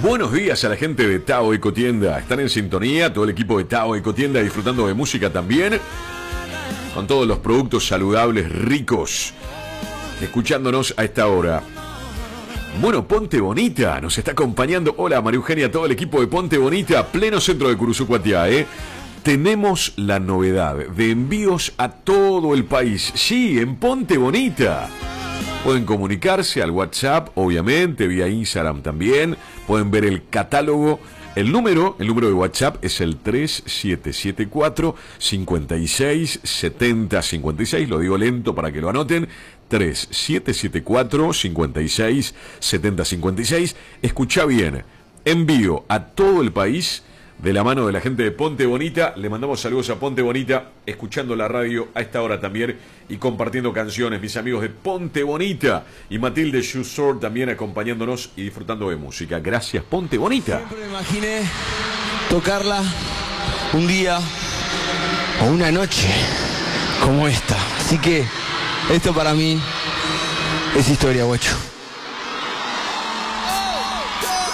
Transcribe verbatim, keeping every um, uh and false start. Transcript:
Buenos días a la gente de Tao Ecotienda. Están en sintonía, todo el equipo de Tao Ecotienda disfrutando de música también, con todos los productos saludables, ricos, escuchándonos a esta hora. Bueno, Ponte Bonita nos está acompañando. Hola María Eugenia, todo el equipo de Ponte Bonita, pleno centro de Curuzucuatiá, ¿eh? Tenemos la novedad de envíos a todo el país. Sí, en Ponte Bonita. Pueden comunicarse al WhatsApp, obviamente, vía Instagram también. Pueden ver el catálogo. El número, el número de WhatsApp es el tres siete siete cuatro, cinco seis, siete cero cinco seis. Lo digo lento para que lo anoten. tres siete siete cuatro, cinco seis, siete cero cinco seis. Escucha bien. Envío a todo el país de la mano de la gente de Ponte Bonita. Le mandamos saludos a Ponte Bonita, escuchando la radio a esta hora también y compartiendo canciones, mis amigos de Ponte Bonita. Y Matilde Schusor también acompañándonos y disfrutando de música. Gracias, Ponte Bonita. Siempre me imaginé tocarla un día o una noche como esta. Así que esto para mí es historia, guacho.